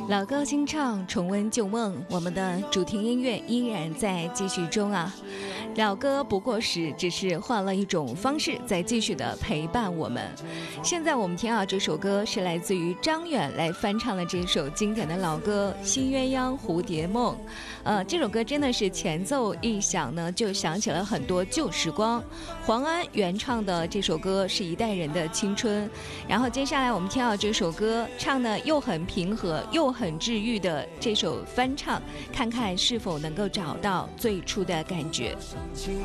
老歌新唱，重温旧梦，我们的主题音乐依然在继续中啊。老歌不过时，只是换了一种方式在继续的陪伴我们。现在我们听到这首歌是来自于张远来翻唱的这首经典的老歌《新鸳鸯蝴蝶梦》。这首歌真的是前奏一响呢，就想起了很多旧时光。黄安原唱的这首歌是一代人的青春。然后接下来我们听到这首歌，唱的又很平和又很治愈的这首翻唱，看看是否能够找到最初的感觉。